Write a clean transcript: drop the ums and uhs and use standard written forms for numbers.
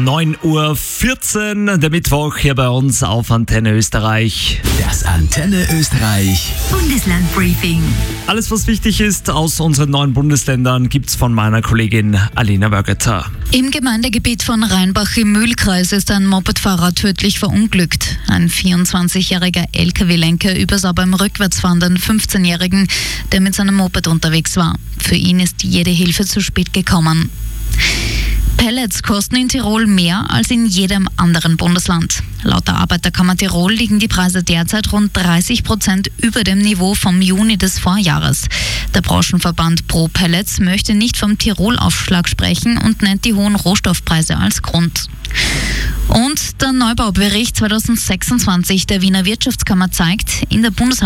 9:14 Uhr, der Mittwoch hier bei uns auf Antenne Österreich. Das Antenne Österreich Bundeslandbriefing. Alles, was wichtig ist aus unseren 9 Bundesländern, gibt's von meiner Kollegin Alina Wörgeter. Im Gemeindegebiet von Rheinbach im Mühlkreis ist ein Mopedfahrer tödlich verunglückt. Ein 24-jähriger LKW-Lenker übersah beim Rückwärtsfahren den 15-jährigen, der mit seinem Moped unterwegs war. Für ihn ist jede Hilfe zu spät gekommen. Pellets kosten in Tirol mehr als in jedem anderen Bundesland. Laut der Arbeiterkammer Tirol liegen die Preise derzeit rund 30% über dem Niveau vom Juni des Vorjahres. Der Branchenverband Pro Pellets möchte nicht vom Tirol-Aufschlag sprechen und nennt die hohen Rohstoffpreise als Grund. Und der Neubaubericht 2026 der Wiener Wirtschaftskammer zeigt, in der